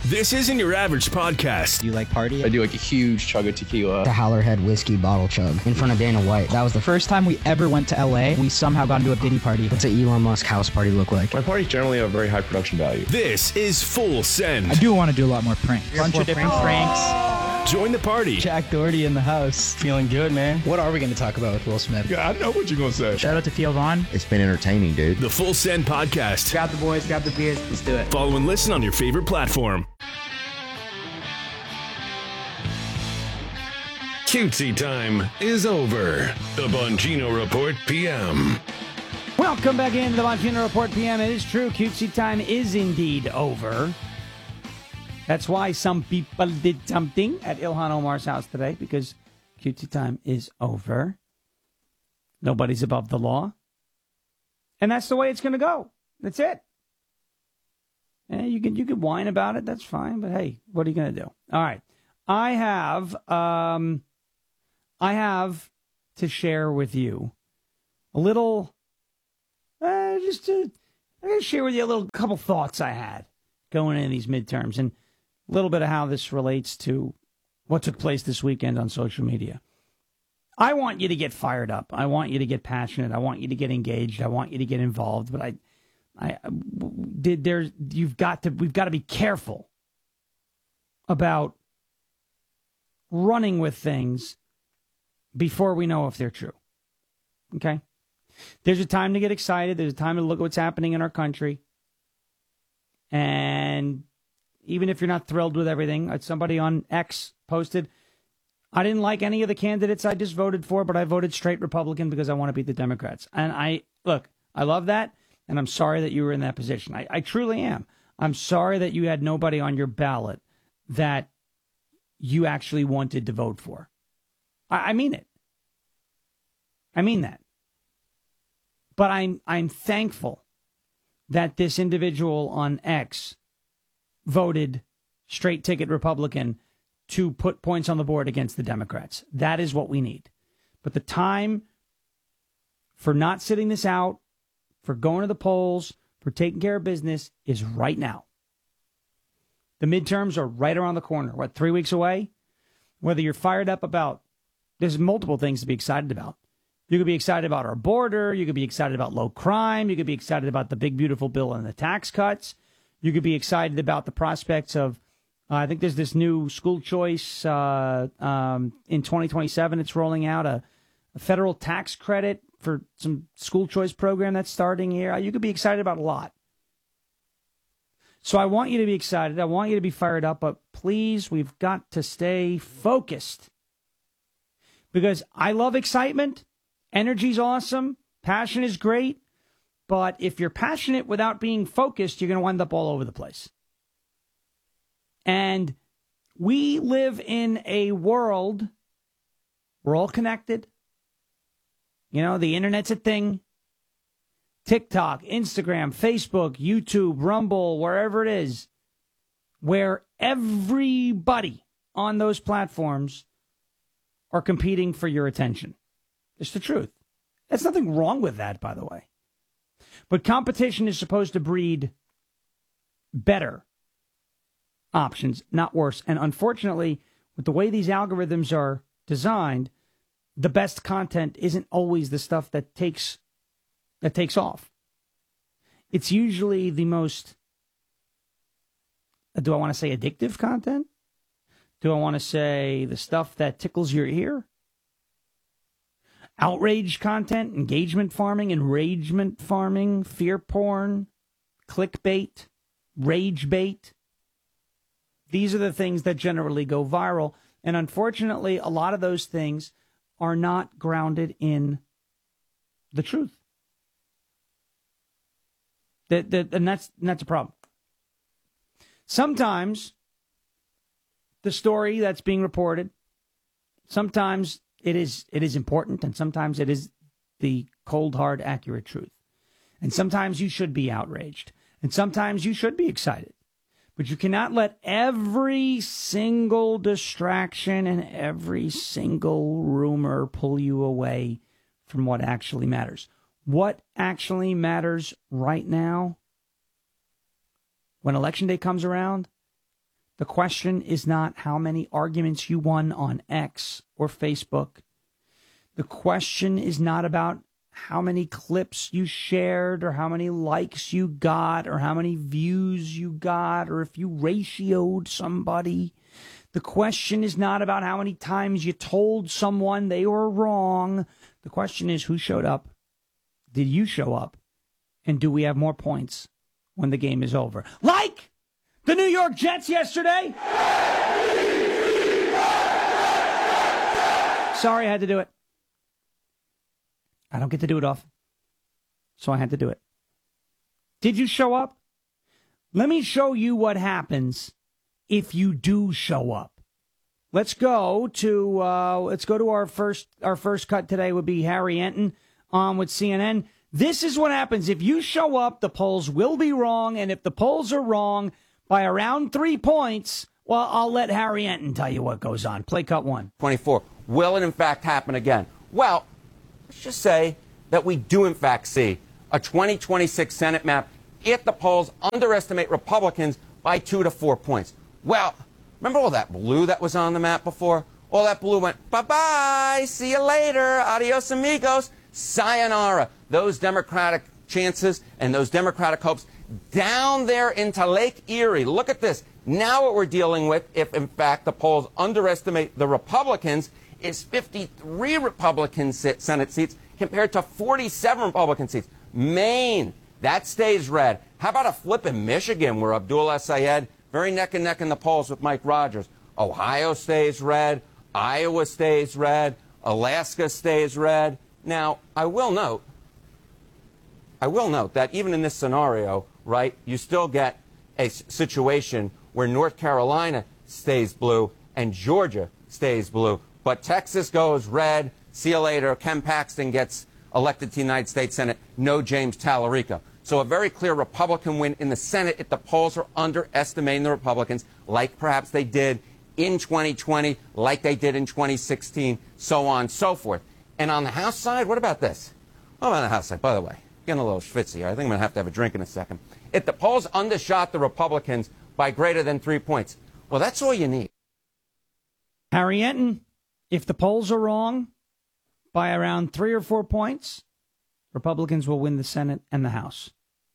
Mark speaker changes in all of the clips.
Speaker 1: This isn't your average podcast.
Speaker 2: Do you like party?
Speaker 3: I do like a huge chug of tequila.
Speaker 4: The Howlerhead whiskey bottle chug in front of Dana White. That was the
Speaker 2: First time we ever went to LA, we somehow got into a Diddy party.
Speaker 4: What's an Elon Musk house party look like?
Speaker 3: My parties generally have very high production value.
Speaker 1: This is Full Send.
Speaker 2: I do want to do a lot more pranks. Bunch of different pranks.
Speaker 1: Join the party.
Speaker 2: Jack Doherty in the house.
Speaker 3: Feeling good, man.
Speaker 2: What are we going to talk about with Will Smith?
Speaker 3: Yeah, I know what you're going to say.
Speaker 2: Shout out to Theo Vaughn.
Speaker 4: It's been entertaining, dude.
Speaker 1: The Full Send podcast.
Speaker 5: Grab the boys, grab the beers, let's do it.
Speaker 1: Follow and listen on your favorite platform.
Speaker 6: Cutesy time is over. The Bongino Report PM.
Speaker 5: Welcome back into the Bongino Report PM. It is true, cutesy time is indeed over. That's why some people did something at Ilhan Omar's house today, because cutesy time is over. Nobody's above the law. And that's the way it's going to go. That's it. And you can whine about it. That's fine. But hey, what are you going to do? All right. I have to share with you a little, I'm going to share with you a little couple thoughts I had going into these midterms and a little bit of how this relates to what took place this weekend on social media. I want you to get fired up. I want you to get passionate. I want you to get engaged. I want you to get involved. But we've got to be careful about running with things before we know if they're true. Okay? There's a time to get excited. There's a time to look at what's happening in our country. And even if you're not thrilled with everything, somebody on X posted, I didn't like any of the candidates I just voted for, but I voted straight Republican because I want to beat the Democrats. And I love that, and I'm sorry that you were in that position. I truly am. I'm sorry that you had nobody on your ballot that you actually wanted to vote for. I mean it. I mean that. But I'm thankful that this individual on X voted straight ticket Republican to put points on the board against the Democrats. That is what we need. But the time for not sitting this out, for going to the polls, for taking care of business is right now. The midterms are right around the corner. 3 weeks away? Whether you're fired up about, there's multiple things to be excited about. You could be excited about our border. You could be excited about low crime. You could be excited about the big, beautiful bill and the tax cuts. You could be excited about the prospects of, I think there's this new school choice in 2027. It's rolling out a federal tax credit for some school choice program that's starting here. You could be excited about a lot. So I want you to be excited. I want you to be fired up. But please, we've got to stay focused. Because I love excitement. Energy's awesome. Passion is great. But if you're passionate without being focused, you're going to wind up all over the place. And we live in a world, we're all connected. You know, the internet's a thing. TikTok, Instagram, Facebook, YouTube, Rumble, wherever it is, where everybody on those platforms are competing for your attention. It's the truth. There's nothing wrong with that, by the way. But competition is supposed to breed better options, not worse. And unfortunately, with the way these algorithms are designed, the best content isn't always the stuff that takes off. It's usually the most, do I want to say addictive content? Do I want to say the stuff that tickles your ear? Outrage content, engagement farming, enragement farming, fear porn, clickbait, rage bait. These are the things that generally go viral. And unfortunately, a lot of those things are not grounded in the truth. And that's a problem. Sometimes the story that's being reported, sometimes it is important, and sometimes it is the cold, hard, accurate truth. And sometimes you should be outraged. And sometimes you should be excited. But you cannot let every single distraction and every single rumor pull you away from what actually matters. What actually matters right now, when Election Day comes around, The question is not how many arguments you won on X or Facebook. The question is not about how many clips you shared or how many likes you got or how many views you got or if you ratioed somebody. The question is not about how many times you told someone they were wrong. The question is who showed up? Did you show up? And do we have more points when the game is over? Like the New York Jets yesterday. Sorry, I had to do it. I don't get to do it often, so I had to do it. Did you show up? Let me show you what happens if you do show up. Let's go to our first cut today would be Harry Enton on with CNN. This is what happens if you show up. The polls will be wrong, and if the polls are wrong by around 3 points, well, I'll let Harry Enton tell you what goes on. Play cut 1.
Speaker 7: 24. Will it in fact happen again? Well, let's just say that we do in fact see a 2026 Senate map if the polls underestimate Republicans by 2 to 4 points. Well, remember all that blue that was on the map before? All that blue went, bye-bye, see you later, adios amigos, sayonara. Those Democratic chances and those Democratic hopes down there into Lake Erie. Look at this. Now what we're dealing with, if in fact the polls underestimate the Republicans, is 53 Republican Senate seats compared to 47 Republican seats. Maine, that stays red. How about a flip in Michigan where Abdul Sayed, very neck and neck in the polls with Mike Rogers. Ohio stays red. Iowa stays red. Alaska stays red. Now, I will note that even in this scenario, right, you still get a situation where North Carolina stays blue and Georgia stays blue. But Texas goes red. See you later. Ken Paxton gets elected to the United States Senate. No James Tallarico. So a very clear Republican win in the Senate if the polls are underestimating the Republicans, like perhaps they did in 2020, like they did in 2016, so on and so forth. And on the House side, what about this? What about the House side? By the way, getting a little schwitzy here. I think I'm going to have a drink in a second. If the polls undershot the Republicans by greater than 3 points, well, that's all you need.
Speaker 5: Harry Enton, if the polls are wrong by around 3 or 4 points, Republicans will win the Senate and the House.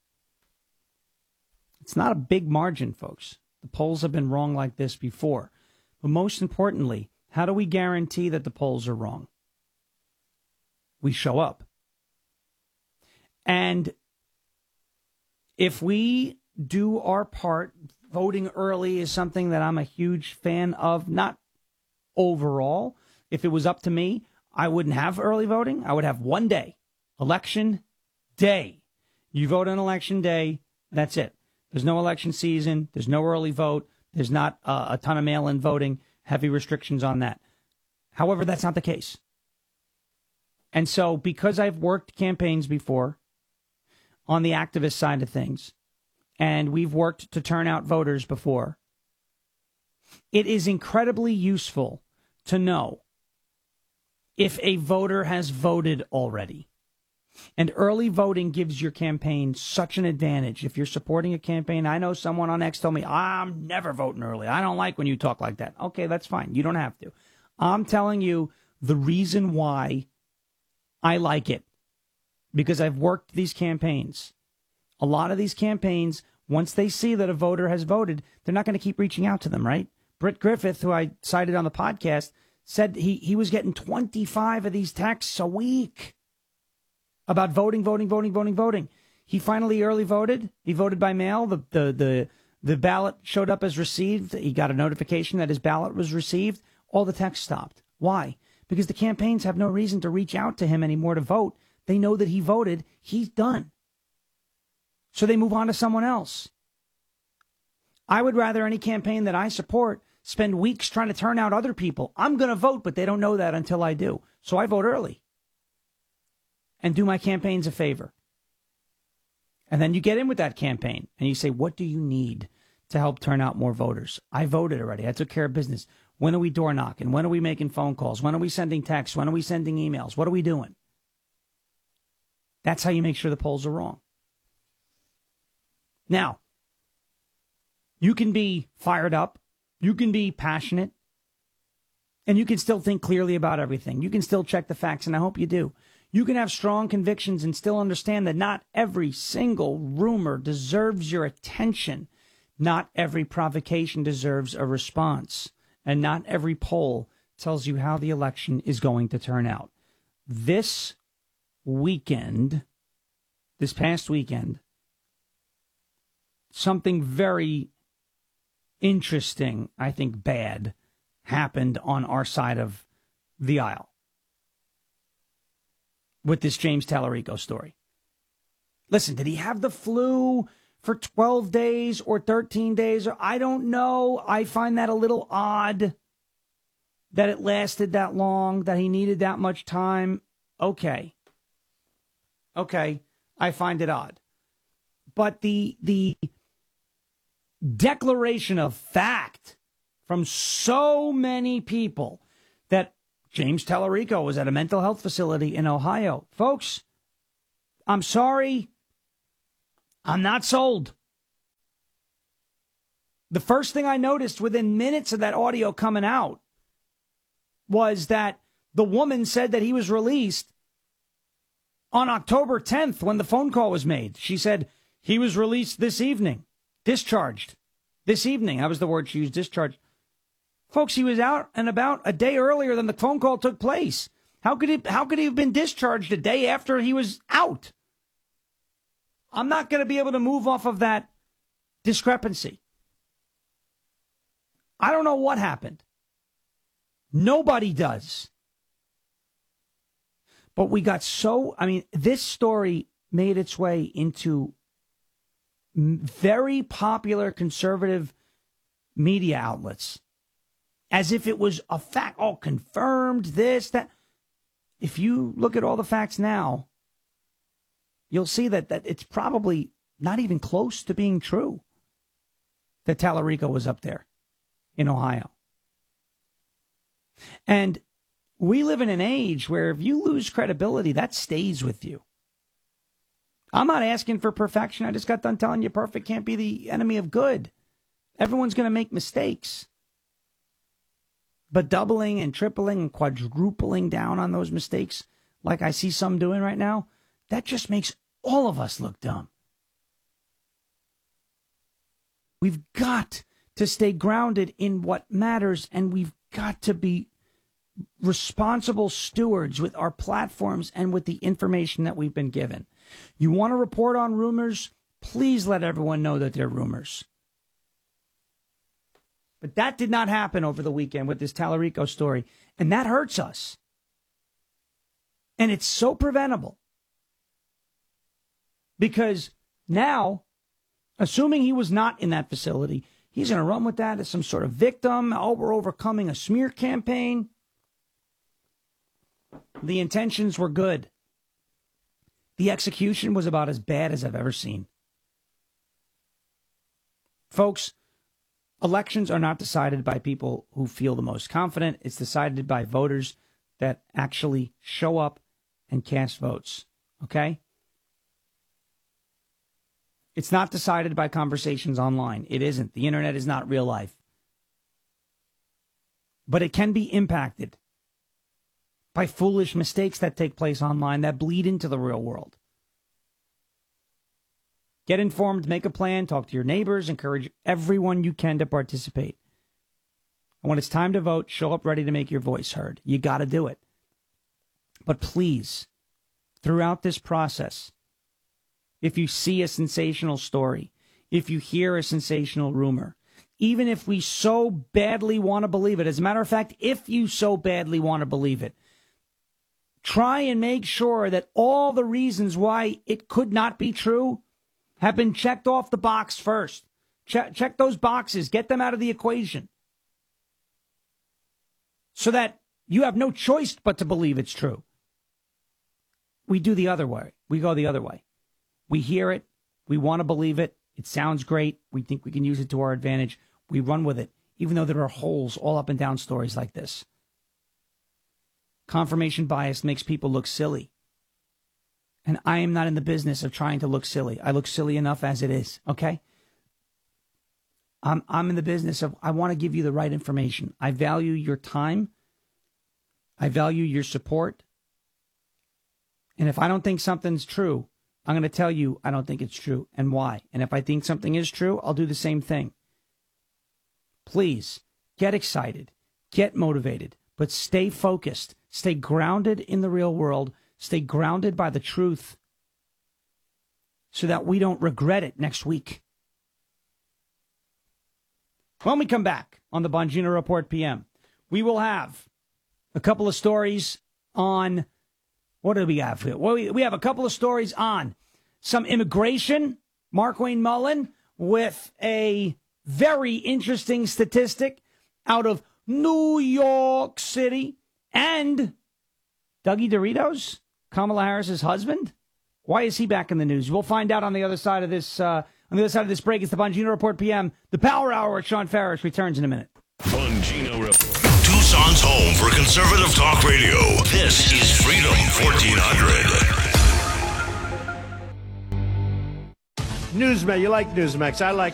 Speaker 5: It's not a big margin, folks. The polls have been wrong like this before. But most importantly, how do we guarantee that the polls are wrong? We show up. And if we do our part, voting early is something that I'm a huge fan of, not overall. If it was up to me, I wouldn't have early voting. I would have 1 day, election day. You vote on election day, that's it. There's no election season. There's no early vote. There's not a ton of mail-in voting, heavy restrictions on that. However, that's not the case. And so because I've worked campaigns before on the activist side of things, and we've worked to turn out voters before, it is incredibly useful to know if a voter has voted already. And early voting gives your campaign such an advantage. If you're supporting a campaign, I know someone on X told me, I'm never voting early. I don't like when you talk like that. Okay, that's fine. You don't have to. I'm telling you the reason why I like it. Because I've worked these campaigns. A lot of these campaigns, once they see that a voter has voted, they're not going to keep reaching out to them, right? Britt Griffith, who I cited on the podcast, said he was getting 25 of these texts a week about voting. He finally early voted. He voted by mail. The ballot showed up as received. He got a notification that his ballot was received. All the text stopped. Why? Because the campaigns have no reason to reach out to him anymore to vote. They know that he voted. He's done. So they move on to someone else. I would rather any campaign that I support spend weeks trying to turn out other people. I'm going to vote, but they don't know that until I do. So I vote early and do my campaigns a favor. And then you get in with that campaign and you say, what do you need to help turn out more voters? I voted already. I took care of business. When are we door knocking? When are we making phone calls? When are we sending texts? When are we sending emails? What are we doing? That's how you make sure the polls are wrong. Now, you can be fired up You can be passionate, and you can still think clearly about everything. You can still check the facts, and I hope you do. You can have strong convictions and still understand that not every single rumor deserves your attention. Not every provocation deserves a response. And not every poll tells you how the election is going to turn out. This past weekend, something very interesting, I think bad, happened on our side of the aisle with this James Tallarico story. Listen, did he have the flu for 12 days or 13 days? I don't know. I find that a little odd that it lasted that long, that he needed that much time. Okay, I find it odd. But the declaration of fact from so many people that James Tallarico was at a mental health facility in Ohio. Folks, I'm sorry. I'm not sold. The first thing I noticed within minutes of that audio coming out was that the woman said that he was released on October 10th when the phone call was made. She said he was released this evening, discharged this evening. That was the word she used, discharged. Folks, he was out and about a day earlier than the phone call took place. How could he have been discharged a day after he was out? I'm not going to be able to move off of that discrepancy. I don't know what happened. Nobody does. But we got this story made its way into very popular conservative media outlets as if it was a fact. Oh, confirmed, this, that. If you look at all the facts now, you'll see that it's probably not even close to being true that Tallarico was up there in Ohio. And we live in an age where if you lose credibility, that stays with you. I'm not asking for perfection. I just got done telling you perfect can't be the enemy of good. Everyone's going to make mistakes. But doubling and tripling and quadrupling down on those mistakes, like I see some doing right now, that just makes all of us look dumb. We've got to stay grounded in what matters, and we've got to be responsible stewards with our platforms and with the information that we've been given. You want to report on rumors? Please let everyone know that they're rumors. But that did not happen over the weekend with this Tallarico story, and that hurts us. And it's so preventable. Because now, assuming he was not in that facility, he's going to run with that as some sort of victim. Oh, we're overcoming a smear campaign. The intentions were good. The execution was about as bad as I've ever seen. Folks, elections are not decided by people who feel the most confident. It's decided by voters that actually show up and cast votes. Okay? It's not decided by conversations online. It isn't. The internet is not real life. But it can be impacted by foolish mistakes that take place online that bleed into the real world. Get informed, make a plan, talk to your neighbors, encourage everyone you can to participate. And when it's time to vote, show up ready to make your voice heard. You got to do it. But please, throughout this process, if you see a sensational story, if you hear a sensational rumor, even if we so badly want to believe it, as a matter of fact, if you so badly want to believe it, try and make sure that all the reasons why it could not be true have been checked off the box first. Check those boxes. Get them out of the equation. So that you have no choice but to believe it's true. We do the other way. We go the other way. We hear it. We want to believe it. It sounds great. We think we can use it to our advantage. We run with it, even though there are holes all up and down stories like this. Confirmation bias makes people look silly. And I am not in the business of trying to look silly. I look silly enough as it is, okay? I'm in the business of, I want to give you the right information. I value your time. I value your support. And if I don't think something's true, I'm going to tell you I don't think it's true and why. And if I think something is true, I'll do the same thing. Please get excited, get motivated, but stay focused, stay grounded in the real world, stay grounded by the truth so that we don't regret it next week. When we come back on the Bongino Report PM, we will have a couple of stories on, what do we have here? Well, we have a couple of stories on some immigration, Markwayne Mullin, with a very interesting statistic out of New York City, and Dougie Doritos, Kamala Harris's husband. Why is he back in the news? We'll find out on the other side of this. On the other side of this break, it's the Bongino Report PM. The Power Hour with Sean Ferris returns in a minute.
Speaker 6: Bongino Report.
Speaker 8: Tucson's home for conservative talk radio. This is Freedom 1400.
Speaker 9: Newsmax. You like Newsmax. I like